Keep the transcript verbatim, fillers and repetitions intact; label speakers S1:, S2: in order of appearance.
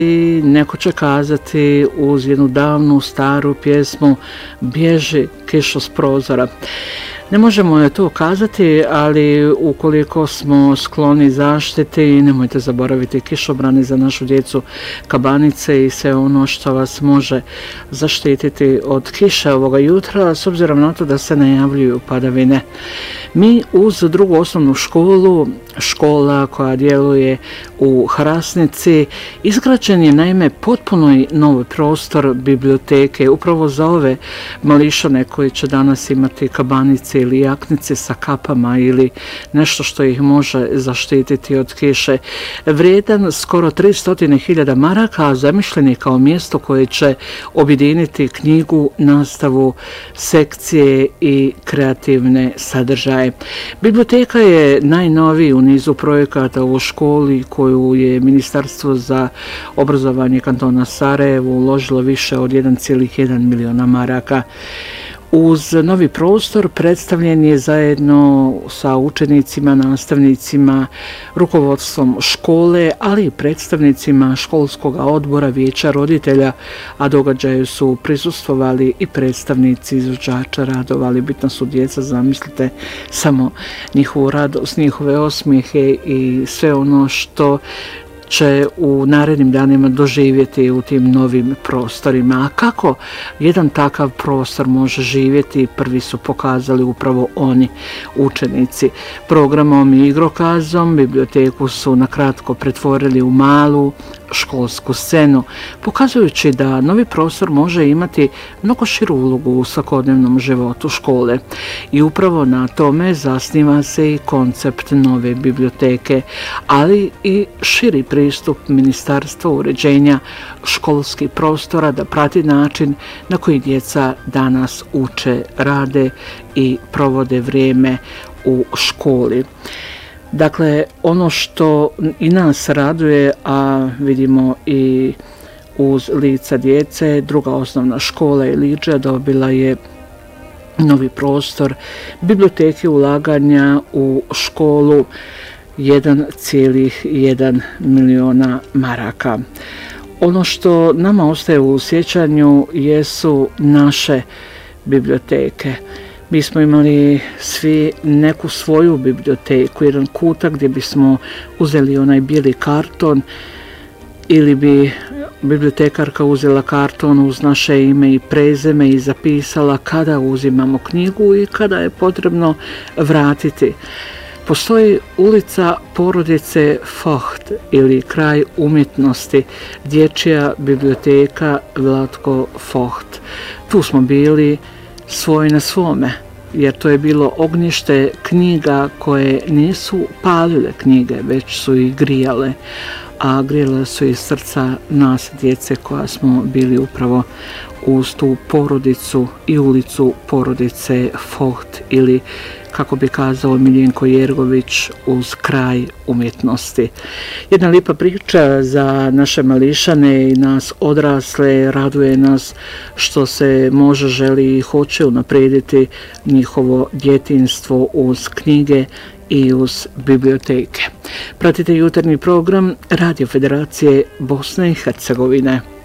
S1: I neko će kazati uz jednu davnu staru pjesmu "Bježi kišo s prozora". Ne možemo je to kazati, ali ukoliko smo skloni zaštiti, nemojte zaboraviti kišobrane za našu djecu, kabanice i sve ono što vas može zaštititi od kiše ovoga jutra, s obzirom na to da se najavljuju padavine. Mi uz drugu osnovnu školu, škola koja djeluje u Hrasnici, izgrađen je naime potpuno novi prostor biblioteke, upravo za ove mališane koji će danas imati kabanice ili jaknice sa kapama ili nešto što ih može zaštititi od kiše. Vrijedan skoro tristo hiljada maraka, a zamišljen je kao mjesto koje će objediniti knjigu, nastavu, sekcije i kreativne sadržaje. Biblioteka je najnoviji u nizu projekata u školi koju je Ministarstvo za obrazovanje kantona Sarajevo uložilo više od jedan zarez jedan miliona maraka. Uz novi prostor predstavljen je zajedno sa učenicima, nastavnicima, rukovodstvom škole, ali i predstavnicima školskog odbora, vijeća roditelja, a događaju su prisustvovali i predstavnici izvođača radova, ali bitno su djeca, zamislite samo njihovu radost, njihove osmijehe i sve ono što će u narednim danima doživjeti u tim novim prostorima. A kako jedan takav prostor može živjeti, prvi su pokazali upravo oni, učenici. Programom i igrokazom biblioteku su nakratko pretvorili u malu školsku scenu, pokazujući da novi prostor može imati mnogo širu ulogu u svakodnevnom životu škole. I upravo na tome zasniva se i koncept nove biblioteke, ali i širi pristup Ministarstva uređenja školskih prostora da prati način na koji djeca danas uče, rade i provode vrijeme u školi. Dakle, ono što i nas raduje, a vidimo i uz lica djece, druga osnovna škola Iliđa dobila je novi prostor biblioteke, ulaganja u školu jedan zarez jedan miliona maraka. Ono što nama ostaje u sjećanju jesu naše biblioteke. Mi smo imali svi neku svoju biblioteku, jedan kutak gdje bismo uzeli onaj bijeli karton ili bi bibliotekarka uzela karton uz naše ime i prezime i zapisala kada uzimamo knjigu i kada je potrebno vratiti. Postoji ulica porodice Focht ili kraj umjetnosti, dječja biblioteka Vlatko Focht. Tu smo bili svoj na svome, jer to je bilo ognjište knjiga koje nisu palile knjige, već su ih grijale, a grijale su i srca nas, djece, koja smo bili upravo uz tu porodicu i ulicu porodice Focht ili, kako bi kazao Miljenko Jergović, uz kraj umjetnosti. Jedna lipa priča za naše mališane i nas odrasle, raduje nas što se može, želi i hoće unaprijediti njihovo djetinjstvo uz knjige i uz biblioteke. Pratite jutarnji program Radio Federacije Bosne i Hercegovine.